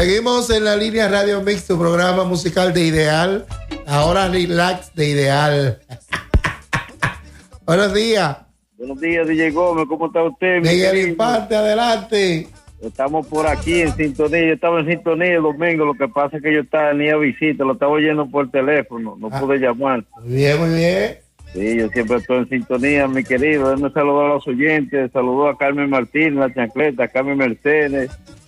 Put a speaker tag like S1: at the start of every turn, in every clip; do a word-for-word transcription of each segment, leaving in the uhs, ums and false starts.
S1: Seguimos en la línea Radio Mix, tu programa musical de Ideal. Ahora relax de Ideal. Buenos días.
S2: Buenos días, D J Gómez. ¿Cómo está usted?
S1: Miguel Infante, adelante.
S2: Estamos por aquí en sintonía. Yo estaba en sintonía el domingo. Lo que pasa es que yo estaba en a visita. Lo estaba oyendo por teléfono. No ah, pude llamar.
S1: Muy bien, muy bien.
S2: Sí, yo siempre estoy en sintonía, mi querido. Déjame saludar a los oyentes. Saludo a Carmen Martínez, la chancleta, a Carmen Mercedes,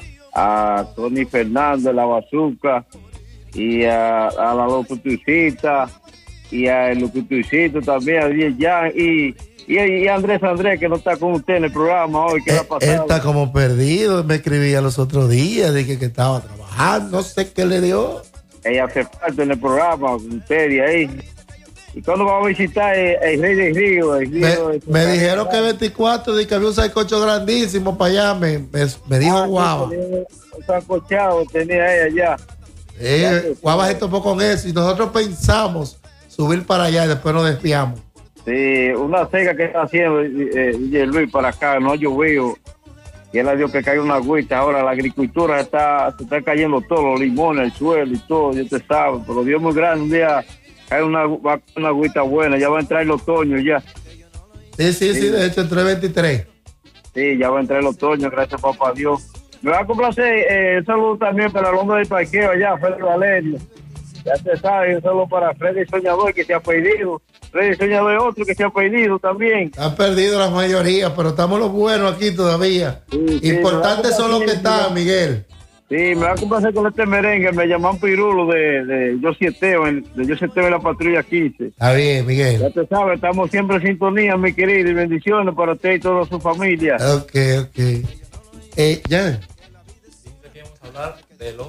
S2: a Tony Fernández, la Bazuca, y a, a la locuturcita, y a el locuturcito también, a Diez ya, y, y, y Andrés Andrés, que no está con usted en el programa hoy. ¿Qué
S1: él,
S2: ha pasado?
S1: Él está como perdido. Me escribía los otros días, dije que estaba trabajando, no sé qué le dio.
S2: Ella hace parte en el programa, usted y ahí. ¿Y cuándo vamos a visitar el, el Rey del Río? El río
S1: me, me dijeron que veinticuatro, de que había un sancocho grandísimo para allá. Me, me, me dijo ah, Guava.
S2: Un sancochado tenía ella allá.
S1: Eh, Guava se topó con eso y nosotros pensamos subir para allá y después nos desviamos.
S2: Sí, una cega que está haciendo eh, eh, Luis para acá, no ha llovido. Y él ha dicho que caiga una agüita. Ahora la agricultura está, se está cayendo todo, los limones, el suelo y todo, ya te sabes. Pero Dios muy grande, un día hay una, una agüita buena, ya va a entrar el otoño ya.
S1: Sí, sí, sí, sí, de hecho entró el veintitrés.
S2: Sí, ya va a entrar el otoño, gracias papá Dios. Me va a complacer, eh, un saludo también para el hombre del parqueo allá, Freddy Valerio. Ya se sabe, un saludo para Freddy Soñador que se ha perdido. Freddy Soñador es otro que se ha perdido también.
S1: Han perdido la mayoría, pero estamos los buenos aquí todavía. Sí, importantes sí, son los que están, Miguel.
S2: Sí, me va a complacer con este merengue, me llaman Pirulo de, de Yo Sieteo, de Yo Sieteo en la patrulla quince.
S1: Está bien, Miguel.
S2: Ya te sabes, estamos siempre en sintonía, mi querido, y bendiciones para usted y toda su familia.
S1: Ok, ok. Eh, ya.
S3: Queríamos hablar de los...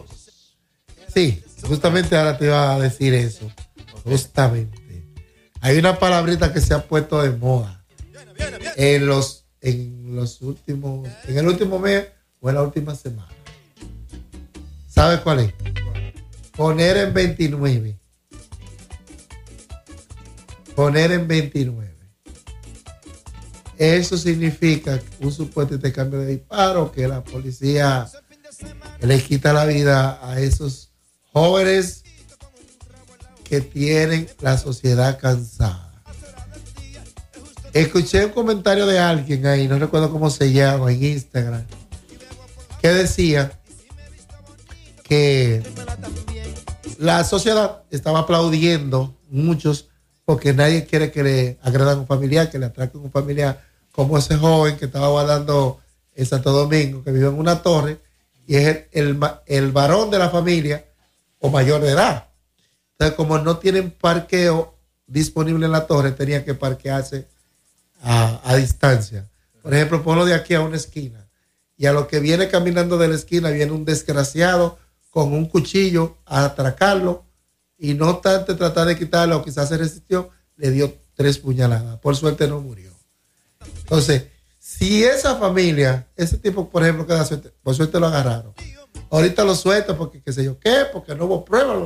S1: Sí, justamente ahora te iba a decir eso. Justamente. Hay una palabrita que se ha puesto de moda en los, en los últimos, en el último mes o en la última semana. ¿Sabes cuál es? Poner en veintinueve. Poner en veintinueve. Eso significa un supuesto intercambio de disparos, que la policía le quita la vida a esos jóvenes que tienen la sociedad cansada. Escuché un comentario de alguien ahí, no recuerdo cómo se llama, en Instagram, que decía que la sociedad estaba aplaudiendo muchos porque nadie quiere que le agredan a un familiar, que le atraquen a un familiar como ese joven que estaba guardando en Santo Domingo, que vive en una torre y es el, el, el varón de la familia o mayor de edad. Entonces, como no tienen parqueo disponible en la torre, tenía que parquearse a, a distancia. Por ejemplo, ponlo de aquí a una esquina y a lo que viene caminando de la esquina viene un desgraciado con un cuchillo a atracarlo y no obstante tratar de quitarlo o quizás se resistió, le dio tres puñaladas. Por suerte no murió. Entonces, si esa familia, ese tipo, por ejemplo, que da suerte, por suerte lo agarraron. Ahorita lo suelto porque qué sé yo qué, porque no hubo pruebas,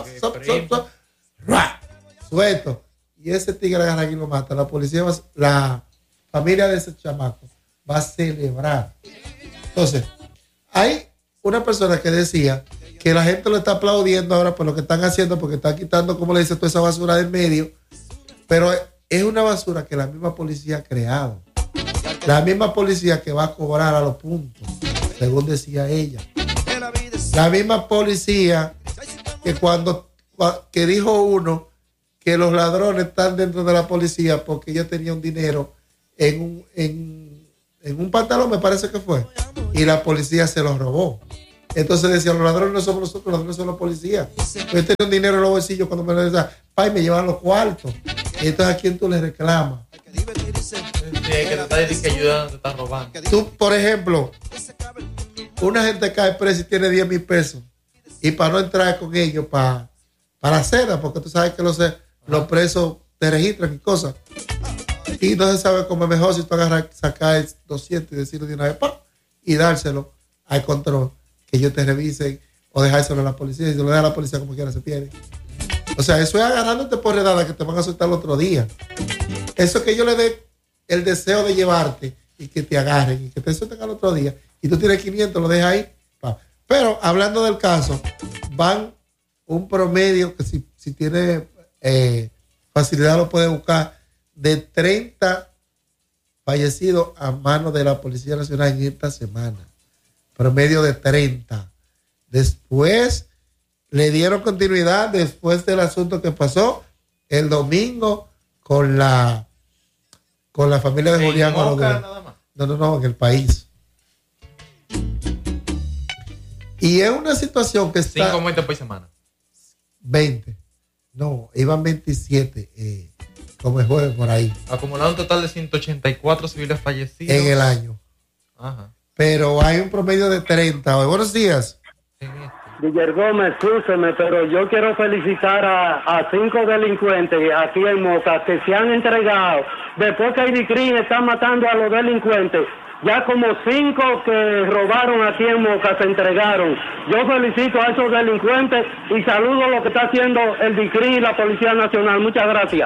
S1: suelto. Y ese tigre agarra y lo mata. La policía, va, la familia de ese chamaco va a celebrar. Entonces, hay una persona que decía que la gente lo está aplaudiendo ahora por lo que están haciendo, porque están quitando, como le dice, toda esa basura del medio, pero es una basura que la misma policía ha creado. La misma policía que va a cobrar a los puntos, según decía ella. La misma policía que cuando que dijo uno que los ladrones están dentro de la policía porque yo tenía un dinero en un, en, en un pantalón, me parece que fue, y la policía se lo robó. Entonces decía, los ladrones no somos nosotros, los ladrones son los policías. Yo tenía un dinero en los bolsillos cuando me lo decía, pa, y me llevan los cuartos. Y entonces, ¿a quién tú le reclamas?
S3: Sí, que te está diciendo que ayudan, te están robando.
S1: Tú, por ejemplo, una gente cae presa y tiene diez mil pesos. Y para no entrar con ellos para, para la cena, porque tú sabes que los, los presos te registran y cosas. Y no se sabe cómo es mejor si tú agarras, sacas doscientos y decirlo de una vez, ¡pam! Y dárselo al control. Que ellos te revisen o dejárselo a la policía. Y si lo dejas a la policía, como quiera se pierde. O sea, eso es agarrándote por redada que te van a soltar el otro día. Eso es que yo le dé el deseo de llevarte y que te agarren y que te suelten al otro día. Y tú tienes quinientos, lo dejas ahí. Pa. Pero hablando del caso, van un promedio que si, si tiene eh, facilidad lo puede buscar, de treinta fallecidos a manos de la Policía Nacional en esta semana. Promedio de treinta. Después le dieron continuidad después del asunto que pasó el domingo con la con la familia de Julián Moca, nada más. No, no, no, en el país. Y es una situación que está...
S3: cinco muertes por semana.
S1: veinte. No, iban veintisiete, eh, como el jueves por ahí.
S3: Acumulado un total de ciento ochenta y cuatro civiles fallecidos.
S1: En el año.
S3: Ajá.
S1: Pero hay un promedio de treinta. Hoy, buenos días.
S4: Guillermo Gómez, escúcheme, pero yo quiero felicitar a, a cinco delincuentes aquí en Moca que se han entregado. Después que Aidicrin está matando a los delincuentes, ya como cinco que robaron aquí en Moca se entregaron. Yo felicito a esos delincuentes y saludo lo que está haciendo el Dicrin y la Policía Nacional. Muchas gracias.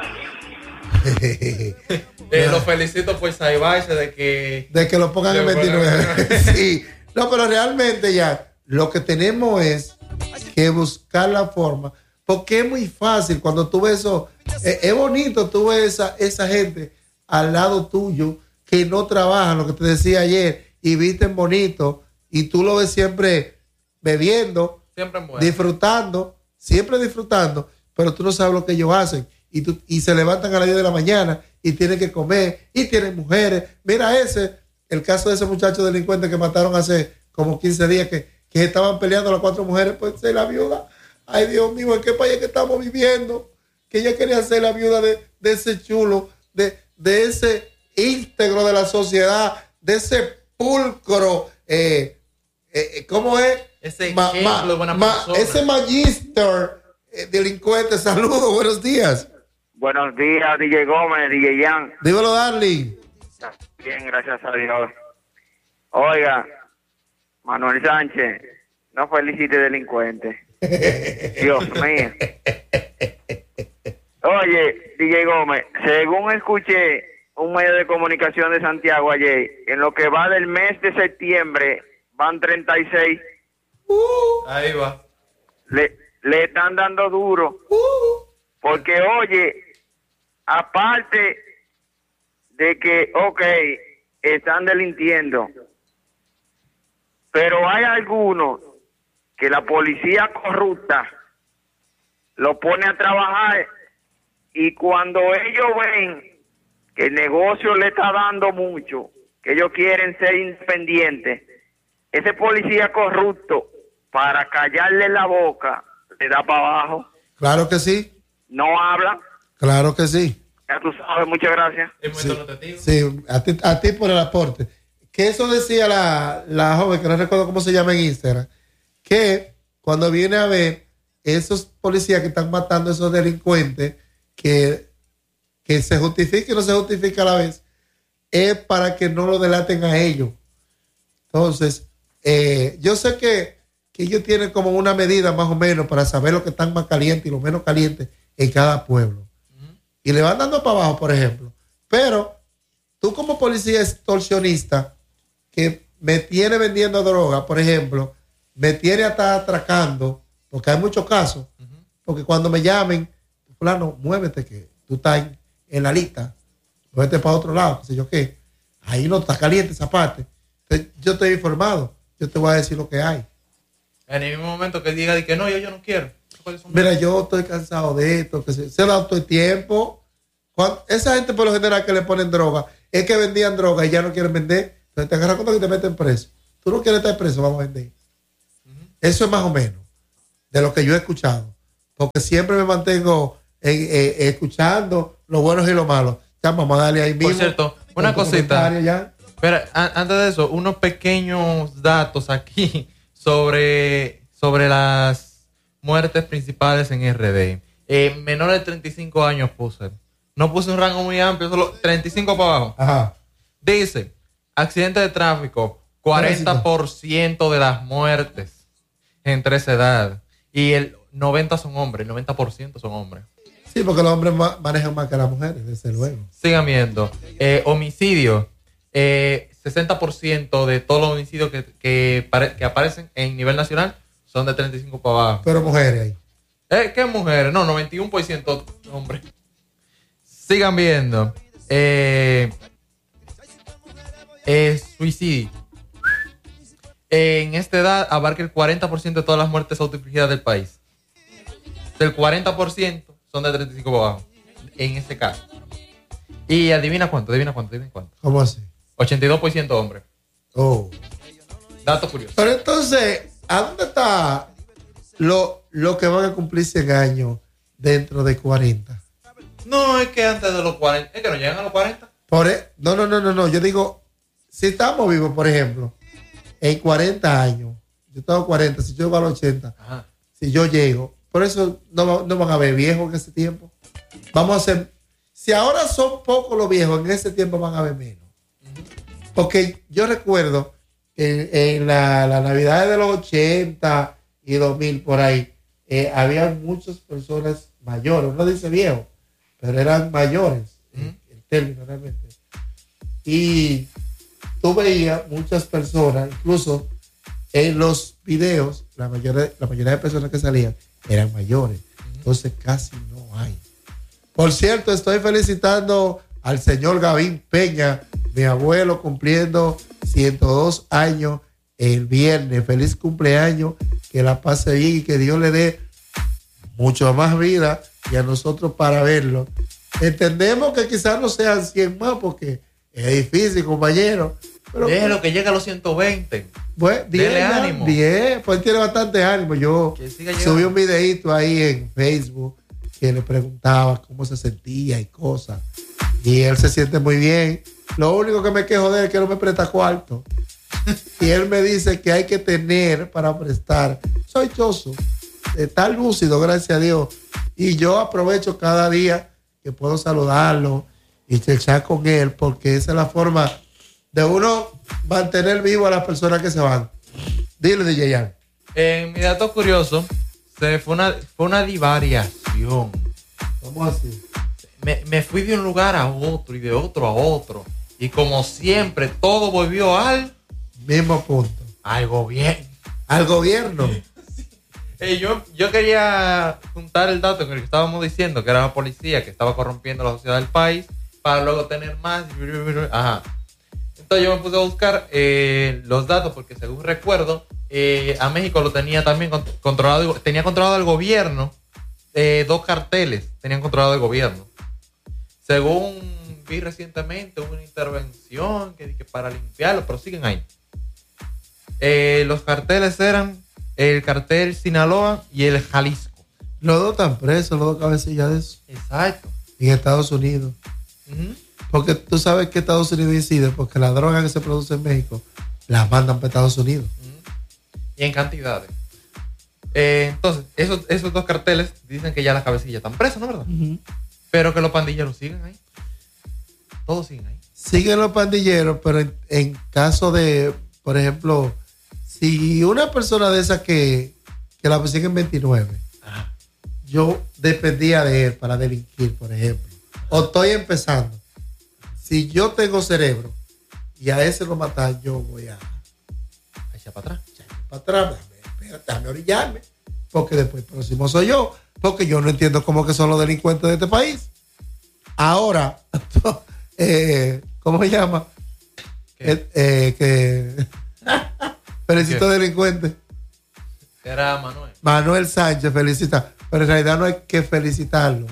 S3: eh, lo felicito por salvarse de que...
S1: De que lo pongan en veintinueve. Sí. No, pero realmente ya lo que tenemos es que buscar la forma, porque es muy fácil cuando tú ves eso, eh, es bonito tú ves esa, esa gente al lado tuyo que no trabajan, lo que te decía ayer, y visten bonito, y tú lo ves siempre bebiendo,
S3: siempre bueno,
S1: disfrutando, siempre disfrutando, pero tú no sabes lo que ellos hacen, y, tú, y se levantan a las diez de la mañana, y tienen que comer, y tienen mujeres. Mira ese, el caso de ese muchacho delincuente que mataron hace como quince días, que que estaban peleando las cuatro mujeres por ser la viuda. Ay, Dios mío, ¿en qué país que estamos viviendo? Que ella quería ser la viuda de, de ese chulo, de, de ese íntegro de la sociedad, de ese pulcro, eh, eh, ¿cómo es?
S3: Ese
S1: ma, ma,
S3: de buena
S1: ma, ese magister eh, delincuente. Saludos, buenos días.
S2: Buenos días, D J Gómez, D J Jan.
S1: Dímelo, Darling.
S2: Bien, gracias a Dios. Oiga, Manuel Sánchez, no felicite delincuente. Dios mío. Oye, D J Gómez, según escuché un medio de comunicación de Santiago ayer, en lo que va del mes de septiembre van treinta y seis.
S1: Uh,
S3: Ahí va.
S2: Le, le están dando duro.
S1: Uh,
S2: porque, oye, aparte de que, ok, están delinquiendo, pero hay algunos que la policía corrupta lo pone a trabajar y cuando ellos ven que el negocio le está dando mucho, que ellos quieren ser independientes, ese policía corrupto, para callarle la boca, le da para abajo.
S1: Claro que sí.
S2: No habla.
S1: Claro que sí.
S2: Ya tú sabes, muchas gracias.
S1: Sí, sí, a ti, a ti por el aporte. Que eso decía la, la joven, que no recuerdo cómo se llama en Instagram, que cuando viene a ver esos policías que están matando a esos delincuentes, que, que se justifique y no se justifica a la vez, es para que no lo delaten a ellos. Entonces, eh, yo sé que, que ellos tienen como una medida más o menos para saber lo que están más calientes y lo menos calientes en cada pueblo. Uh-huh. Y le van dando para abajo, por ejemplo. Pero tú como policía extorsionista, que me tiene vendiendo droga, por ejemplo, me tiene hasta atracando, porque hay muchos casos, uh-huh. porque cuando me llamen, fulano, muévete que tú estás en, en la lista, muévete para otro lado, qué sé yo qué, ahí no está caliente esa parte. Entonces, yo estoy informado, yo te voy a decir lo que hay.
S3: En el mismo momento que diga que no, yo, yo no quiero.
S1: Mira, yo estoy cansado de esto, que se, se da todo el tiempo. Cuando, esa gente por lo general que le ponen droga, es que vendían droga y ya no quieren vender. Entonces te agarras cuenta que te meten preso. Tú no quieres estar preso, vamos a vender. Uh-huh. Eso es más o menos de lo que yo he escuchado. Porque siempre me mantengo en, eh, escuchando lo bueno y lo malo. Ya, vamos a darle ahí mismo.
S3: Por cierto, una cosita. Ya. Pero a, antes de eso, unos pequeños datos aquí sobre, sobre las muertes principales en R D. Eh, menores de treinta y cinco años puse. No puse un rango muy amplio, solo treinta y cinco para abajo.
S1: Ajá.
S3: Dice, accidente de tráfico, cuarenta por ciento de las muertes entre esa edad. Y el noventa son hombres, el noventa por ciento son hombres.
S1: Sí, porque los hombres ma- manejan más que las mujeres, desde luego.
S3: Sigan viendo. Eh, homicidio, eh, sesenta por ciento de todos los homicidios que, que, pare, que aparecen en nivel nacional son de treinta y cinco para abajo.
S1: Pero mujeres ahí.
S3: ¿Eh? ¿Qué mujeres? No, noventa y uno por ciento hombres. Sigan viendo. Eh, eh, suicidio. En esta edad abarca el cuarenta por ciento de todas las muertes autoinfligidas del país. El cuarenta por ciento son de treinta y cinco para abajo. En este caso. Y adivina cuánto, adivina cuánto, adivina cuánto.
S1: ¿Cómo así?
S3: ochenta y dos por ciento hombres.
S1: Oh.
S3: Dato curioso.
S1: Pero entonces, ¿a dónde está lo, lo que van a cumplir cien años dentro de cuarenta?
S3: No, es que antes de los cuarenta, es que no llegan a los cuarenta.
S1: Por e, no, no, no, no, no. Yo digo, si estamos vivos, por ejemplo, en cuarenta años, yo tengo cuarenta, si yo llego a los ochenta, ajá, si yo llego, por eso no, no van a ver viejos en ese tiempo. Vamos a hacer, si ahora son pocos los viejos, en ese tiempo van a ver menos. Porque yo recuerdo en, en la, la Navidad de los ochenta y dos mil, por ahí, eh, había muchas personas mayores, no dice viejo, pero eran mayores, ¿Mm? el término realmente. Y tú veías muchas personas, incluso en los videos, la mayoría, la mayoría de personas que salían eran mayores. ¿Mm? Entonces casi no hay. Por cierto, estoy felicitando al señor Gavín Peña, mi abuelo, cumpliendo ciento dos años el viernes. Feliz cumpleaños, que la pase bien y que Dios le dé mucho más vida y a nosotros para verlo. Entendemos que quizás no sean cien más porque es difícil, compañero.
S3: Pero es lo que llega a los ciento veinte.
S1: Pues,
S3: Dele ánimo.
S1: diez, pues tiene bastante ánimo. Yo subí un videito ahí en Facebook que le preguntaba cómo se sentía y cosas. Y él se siente muy bien. Lo único que me quejo de él es que no me presta cuarto. Y él me dice que hay que tener para prestar. Soy choso. Está lúcido, gracias a Dios. Y yo aprovecho cada día que puedo saludarlo y chechar con él, porque esa es la forma de uno mantener vivo a las personas que se van. Dile, D J Yan.
S3: En mi dato curioso, se fue una, fue una divariación.
S1: ¿Cómo así?
S3: Me, me fui de un lugar a otro y de otro a otro. Y como siempre, todo volvió al
S1: mismo punto.
S3: Al gobierno.
S1: Al gobierno.
S3: Sí. Eh, yo, yo quería juntar el dato en el que estábamos diciendo que era la policía que estaba corrompiendo la sociedad del país para luego tener más. Ajá. Entonces yo me puse a buscar eh, los datos porque según recuerdo, eh, a México lo tenía también controlado, tenía controlado el gobierno. Eh, dos carteles tenían controlado el gobierno. Según vi recientemente, hubo una intervención que, que para limpiarlo, pero siguen ahí. Eh, los carteles eran el cartel Sinaloa y el Jalisco.
S1: Los dos están presos, los dos cabecillas de eso.
S3: Exacto.
S1: En Estados Unidos.
S3: Uh-huh.
S1: Porque tú sabes que Estados Unidos incide, porque la droga que se produce en México la mandan para Estados Unidos.
S3: Uh-huh. Y en cantidades. Eh, entonces, esos, esos dos carteles dicen que ya las cabecillas están presas, ¿no? ¿Verdad? Uh-huh. Pero que los pandilleros siguen ahí. Todos siguen ahí.
S1: Siguen los pandilleros, pero en, en caso de, por ejemplo, si una persona de esas que, que la persiguen veintinueve, ajá, yo dependía de él para delinquir, por ejemplo, o estoy empezando. Si yo tengo cerebro y a ese lo matan, yo voy a,
S3: a echar para atrás.
S1: Echar para atrás, déjame, déjame orillarme, porque después el próximo soy yo, porque yo no entiendo cómo que son los delincuentes de este país. Ahora, eh, ¿cómo se llama? Eh, eh, que felicito delincuente.
S3: Era Manuel.
S1: Manuel Sánchez felicita, pero en realidad no hay que felicitarlo.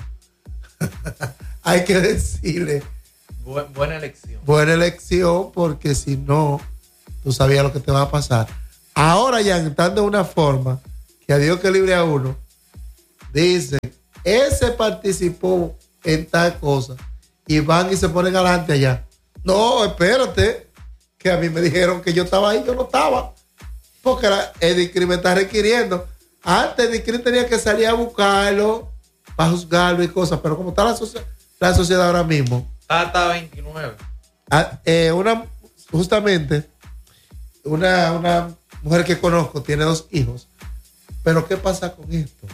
S1: Hay que decirle
S3: Bu- buena elección.
S1: Buena elección, porque si no, tú sabías lo que te va a pasar. Ahora ya estando de una forma que a Dios que libre a uno, dice, ese participó en tal cosa y van y se ponen adelante allá. No, espérate, que a mí me dijeron que yo estaba ahí, yo no estaba, porque la, el DICRIM me está requiriendo. Antes el DICRIM tenía que salir a buscarlo para juzgarlo y cosas, pero como está la, socia- la sociedad ahora mismo,
S3: hasta veintinueve.
S1: a, eh, una justamente una, una mujer que conozco tiene dos hijos, pero ¿qué pasa con esto?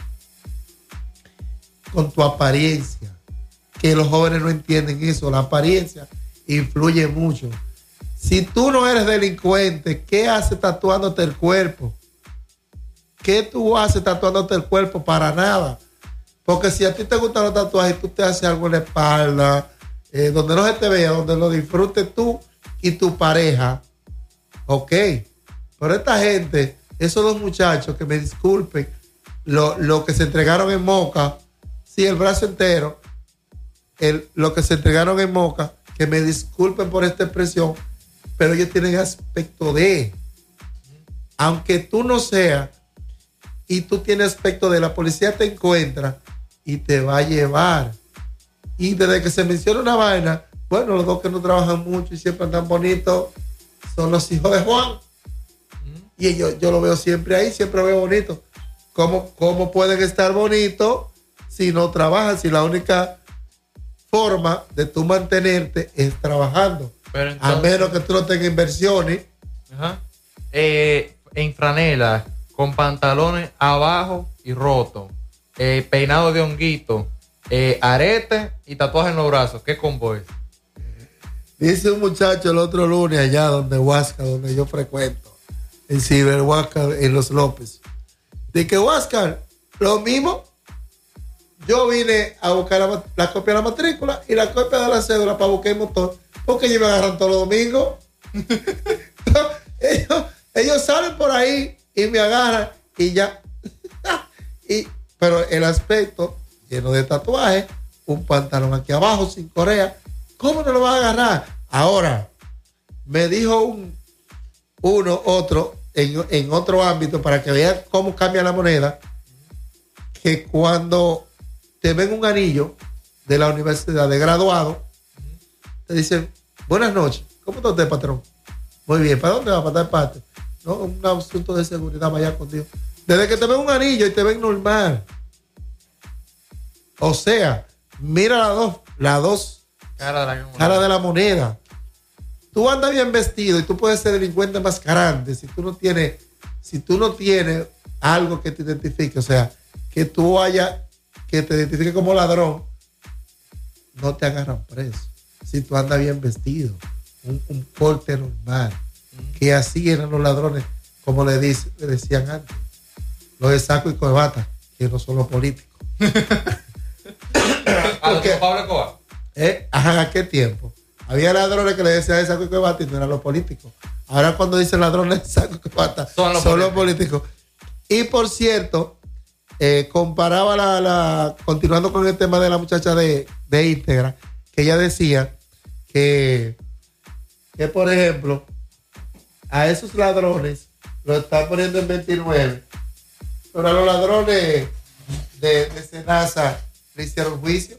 S1: Con tu apariencia, que los jóvenes no entienden eso. La apariencia influye mucho. Si Si tú no eres delincuente, ¿qué haces tatuándote el cuerpo? ¿Qué tú haces tatuándote el cuerpo? Para nada. Porque si a ti te gustan los tatuajes, tú te haces algo en la espalda, eh, donde no se te vea, donde lo disfrutes tú y tu pareja. Ok. Pero esta gente, esos dos muchachos, que me disculpen, lo, lo que se entregaron en Moca, sí, el brazo entero, el, lo que se entregaron en Moca, que me disculpen por esta expresión, pero ellos tienen aspecto de, aunque tú no seas, y tú tienes aspecto de, la policía te encuentra y te va a llevar. Y desde que se menciona una vaina, bueno, los dos que no trabajan mucho y siempre andan bonitos son los hijos de Juan. Y yo, yo lo veo siempre ahí, siempre lo veo bonito. ¿Cómo, ¿Cómo pueden estar bonitos si no trabajan? Si la única forma de tú mantenerte es trabajando. Pero entonces, a menos que tú no tengas inversiones.
S3: Ajá. Eh, en franela, con pantalones abajo y roto, eh, peinado de honguito, eh, arete y tatuaje en los brazos. ¿Qué combo es?
S1: Dice un muchacho el otro lunes allá donde Huáscar, donde yo frecuento, en Ciber Huáscar, en Los López. De que Huáscar, lo mismo, yo vine a buscar la, la copia de la matrícula y la copia de la cédula para buscar el motor, porque ellos me agarran todos los domingos. ellos, ellos salen por ahí y me agarran y ya. y, pero el aspecto lleno de tatuajes, un pantalón aquí abajo sin correa, ¿cómo no lo van a agarrar? Ahora, me dijo un, uno, otro, en, en otro ámbito, para que vean cómo cambia la moneda, que cuando te ven un anillo de la universidad de graduado, te dicen, buenas noches, ¿cómo está usted, patrón? Muy bien, ¿para dónde va? ¿Para tal parte? No, un asunto de seguridad, vaya con Dios. Desde que te ven un anillo y te ven normal. O sea, mira las dos, las dos
S3: cara de la,
S1: cara de la moneda. Tú andas bien vestido y tú puedes ser delincuente más grande si tú no tienes, si tú no tienes algo que te identifique, o sea, que tú haya, que te identifique como ladrón, no te agarran preso. Si tú andas bien vestido, un, un corte normal, mm. que así eran los ladrones, como le, dice, le decían antes, los de saco y corbata, que no son los políticos.
S3: ¿A los Pablo Escobar?
S1: ¿Eh? Ajá, ¿a qué tiempo? Había ladrones que le decían de saco y corbata y no eran los políticos. Ahora cuando dicen ladrones de saco y corbata, son los, son los políticos. Y por cierto, eh, comparaba la, la, continuando con el tema de la muchacha de, de íntegra, que ella decía que, que, por ejemplo, a esos ladrones lo están poniendo en veintinueve, pero a los ladrones de, de Senasa le hicieron juicio.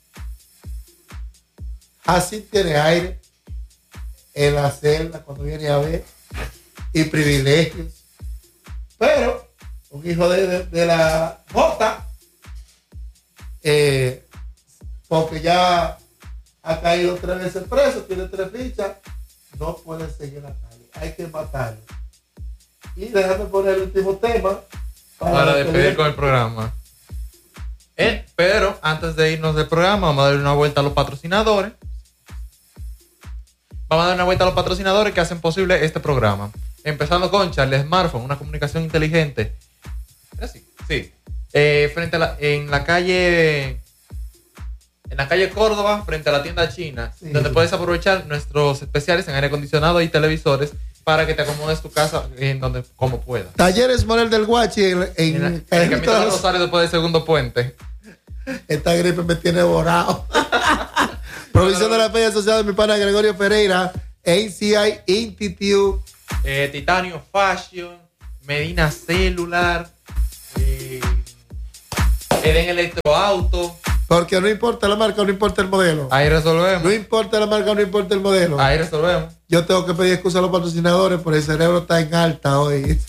S1: Así tiene aire en la celda cuando viene a ver, y privilegios. Pero un hijo de, de, de la Jota, eh, porque ya ha caído tres veces preso, tiene tres fichas, no puede seguir en la calle, hay que matarlo. Y déjame poner el último tema
S3: para, para despedir con el programa. Eh, pero antes de irnos del programa, vamos a darle una vuelta a los patrocinadores. Vamos a dar una vuelta a los patrocinadores que hacen posible este programa. Empezando con Charlie Smartphone, una comunicación inteligente. Sí, sí. Eh, frente a la, en la calle, en la calle Córdoba, frente a la tienda china, sí, donde puedes aprovechar nuestros especiales en aire acondicionado y televisores para que te acomodes tu casa en donde como puedas.
S1: Talleres Morel del Guachi en, en, en,
S3: en el Camino de Rosario después del segundo puente.
S1: Esta gripe me tiene borrado. Provisión de la Feria Asociada de mi pana Gregorio Pereira, A C I Institute,
S3: eh, Titanio Fashion, Medina Celular, eh, Eden Electroauto.
S1: Porque no importa la marca, no importa el modelo.
S3: Ahí resolvemos.
S1: No importa la marca, no importa el modelo.
S3: Ahí resolvemos.
S1: Yo tengo que pedir excusa a los patrocinadores porque el cerebro está en alta hoy.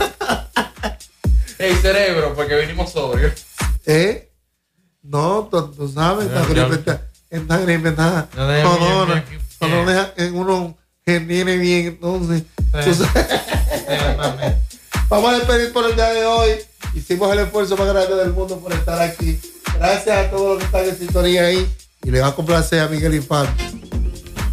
S3: El cerebro, porque venimos sobrios.
S1: ¿Eh? No, tú, tú sabes, esta gripe está, esta gripe está. No, no, no, no, no deja que uno genere bien, entonces. Sí. Vamos a despedir por el día de hoy. Hicimos el esfuerzo más grande del mundo por estar aquí. Gracias a todos los que están en sintonía ahí. Y le va a complacer a Miguel Infante.